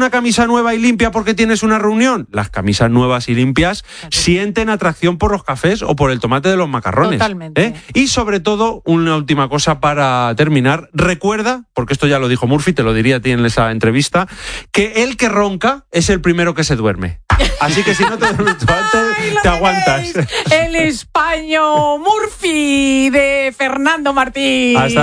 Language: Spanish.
una camisa nueva y limpia porque tienes una reunión? Las camisas nuevas y limpias sienten atracción por los cafés o por el tomate de los macarrones. Totalmente. Y sobre todo, una última cosa para terminar. Recuerda, porque esto ya lo dijo Murphy, te lo diría a ti en esa entrevista, que el que ronca es el primero que se duerme. Así que si no te duermes tú antes, te aguantas. El Español Murphy de Fernando Martín. Hasta